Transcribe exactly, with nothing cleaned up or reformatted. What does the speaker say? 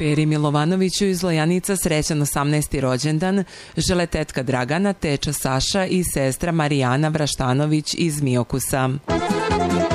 Peri Milovanoviću iz Lojanica srećan osamnaesti rođendan žele tetka Dragana, teča Saša i sestra Marijana Vraštanović iz Miokusa.